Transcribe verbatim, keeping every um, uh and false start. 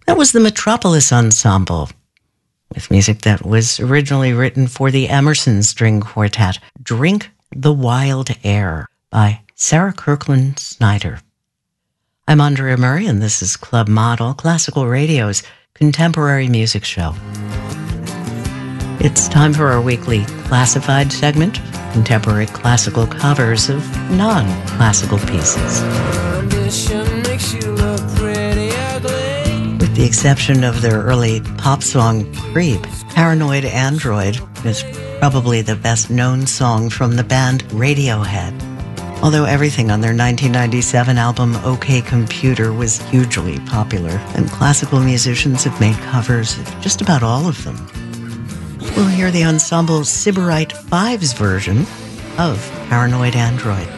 That was the Metropolis Ensemble, with music that was originally written for the Emerson String Quartet, Drink the Wild Air by Sarah Kirkland Snyder. I'm Andrea Murray, and this is Club Model, Classical Radio's contemporary music show. It's time for our weekly classified segment, contemporary classical covers of non-classical pieces. With the exception of their early pop song, Creep, Paranoid Android is probably the best-known song from the band Radiohead. Although everything on their nineteen ninety-seven album OK Computer was hugely popular, and classical musicians have made covers of just about all of them. We'll hear the ensemble Sybarite Five's version of Paranoid Android.